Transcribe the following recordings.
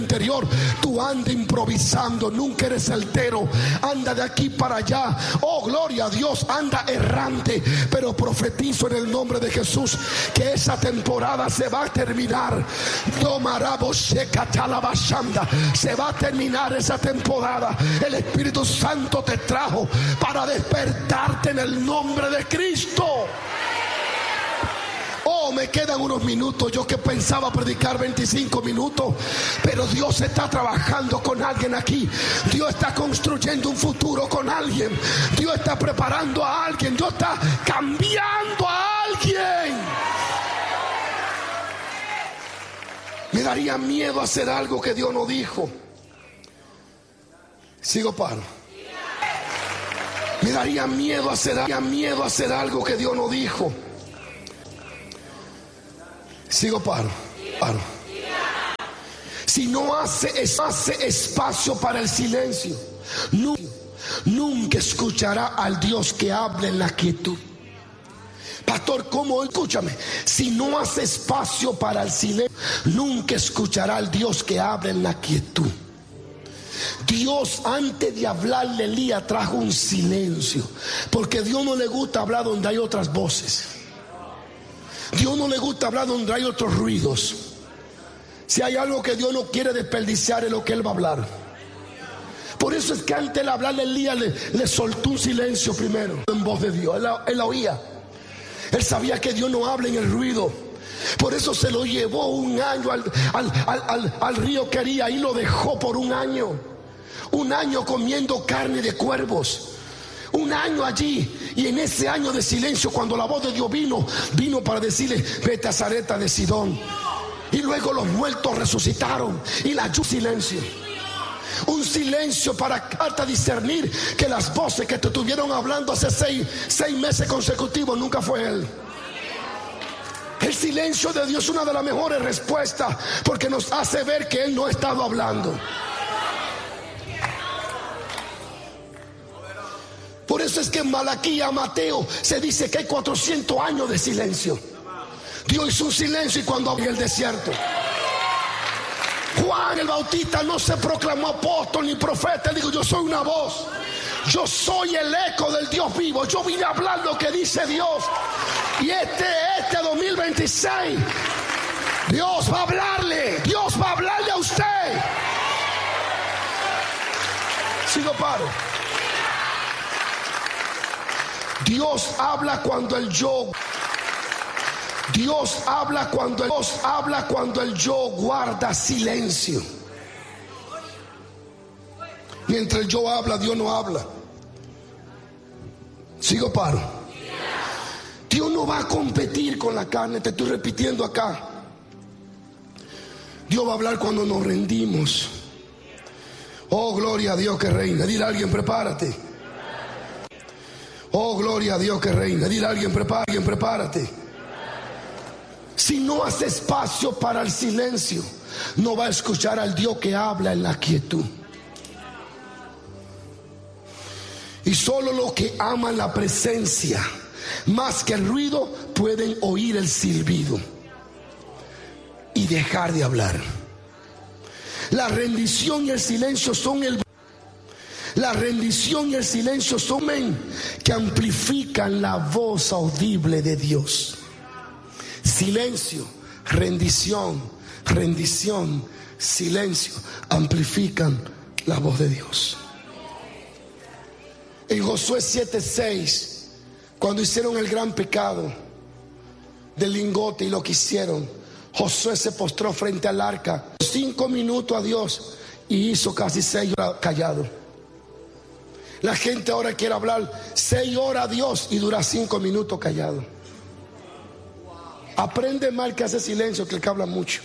interior, tú anda improvisando, nunca eres certero, anda de aquí para allá, oh gloria a Dios, anda errante. Pero profetizo en el nombre de Jesús que esa temporada se va a terminar. Se va a terminar esa temporada. El Espíritu Santo te trajo para despertarte en el nombre de Cristo. Oh, me quedan unos minutos. Yo que pensaba predicar 25 minutos, pero Dios está trabajando con alguien aquí. Dios está construyendo un futuro con alguien. Dios está preparando a alguien. Dios está cambiando a alguien. Me daría miedo hacer algo que Dios no dijo. Sigo paro. Me daría miedo hacer algo que Dios no dijo. Sigo paro. Si no hace espacio para el silencio, nunca escuchará al Dios que habla en la quietud. Pastor, ¿cómo? Escúchame. Si no hace espacio para el silencio, nunca escuchará al Dios que habla en la quietud. Dios, antes de hablarle a Elías, trajo un silencio, porque a Dios no le gusta hablar donde hay otras voces. Dios no le gusta hablar donde hay otros ruidos. Si hay algo que Dios no quiere desperdiciar, es lo que Él va a hablar. Por eso es que antes de hablarle a Elías, le soltó un silencio primero en voz de Dios. Él la oía. Él sabía que Dios no habla en el ruido. Por eso se lo llevó un año al río Quería y lo dejó por un año. Un año comiendo carne de cuervos. Un año allí. Y en ese año de silencio, cuando la voz de Dios vino para decirle: vete a Sarepta de Sidón. Y luego los muertos resucitaron. Y la silencio. Un silencio para hasta discernir que las voces que te estuvieron hablando hace seis meses consecutivos nunca fue Él. El silencio de Dios es una de las mejores respuestas, porque nos hace ver que Él no ha estado hablando. Por eso es que en Malaquías, Mateo, se dice que hay 400 años de silencio. Dios hizo un silencio y cuando abrió el desierto. Juan el Bautista no se proclamó apóstol ni profeta. Él dijo: yo soy una voz. Yo soy el eco del Dios vivo. Yo vine a hablar lo que dice Dios. Y este 2026, Dios va a hablarle. Dios va a hablarle a usted. Sigo paro. Dios habla cuando el yo. Dios habla cuando el yo guarda silencio. Mientras el yo habla, Dios no habla. Sigo paro. Dios no va a competir con la carne. Te estoy repitiendo acá. Dios va a hablar cuando nos rendimos. Oh, gloria a Dios que reina. Dile a alguien: prepárate. Oh, gloria a Dios que reina. Dile a alguien: prepárate. Si no hace espacio para el silencio, no va a escuchar al Dios que habla en la quietud. Y solo los que aman la presencia más que el ruido pueden oír el silbido y dejar de hablar. La rendición y el silencio son que amplifican la voz audible de Dios. Silencio, rendición, silencio amplifican la voz de Dios. En Josué 7:6, cuando hicieron el gran pecado del lingote y lo que hicieron, Josué se postró frente al arca 5 minutos a Dios y hizo casi 6 horas callado. La gente ahora quiere hablar 6 horas a Dios y dura 5 minutos callado. Aprende mal que hace silencio que el que habla mucho.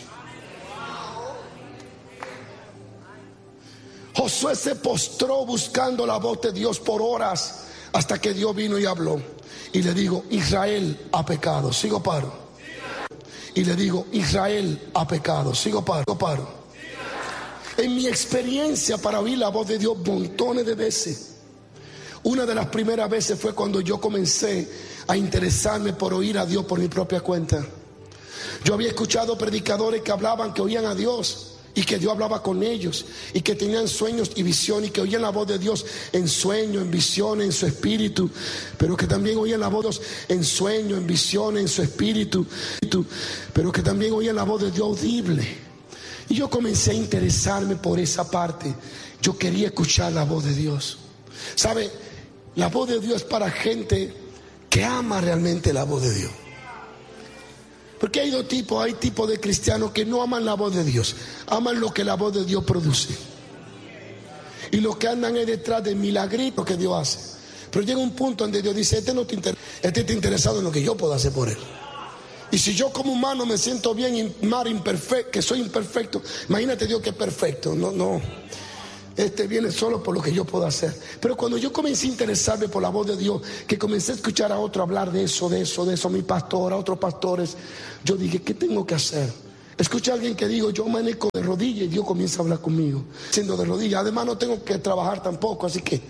Josué se postró buscando la voz de Dios por horas, hasta que Dios vino y habló. Y le digo: Israel ha pecado. Sigo paro. Y le digo: Israel ha pecado. Sigo paro. En mi experiencia para oír la voz de Dios montones de veces. Una de las primeras veces fue cuando yo comencé a interesarme por oír a Dios por mi propia cuenta. Yo había escuchado predicadores que hablaban que oían a Dios y que Dios hablaba con ellos y que tenían sueños y visión y que oían la voz de Dios en sueño, en visión, en su espíritu, pero que también oían la voz de Dios en sueño, en visión, en su espíritu, pero que también oían la voz de Dios audible. Y yo comencé a interesarme por esa parte. Yo quería escuchar la voz de Dios. ¿Sabe? La voz de Dios es para gente que ama realmente la voz de Dios. Porque hay dos tipos, hay tipos de cristianos que no aman la voz de Dios, aman lo que la voz de Dios produce. Y lo que andan es detrás de milagritos que Dios hace. Pero llega un punto donde Dios dice, este no te interesa, este está interesado en lo que yo puedo hacer por él. Y si yo como humano me siento bien, imperfecto, que soy imperfecto, imagínate Dios que es perfecto. No. Este viene solo por lo que yo puedo hacer. Pero cuando yo comencé a interesarme por la voz de Dios, que comencé a escuchar a otro hablar de eso, mi pastor, a otros pastores, yo dije, ¿qué tengo que hacer? Escuché a alguien que dijo, yo amanezco de rodillas y Dios comienza a hablar conmigo, siendo de rodillas. Además no tengo que trabajar tampoco, así que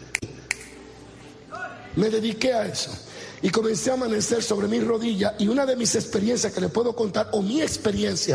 me dediqué a eso. Y comencé a amanecer sobre mis rodillas. Y una de mis experiencias que les puedo contar, o mi experiencia,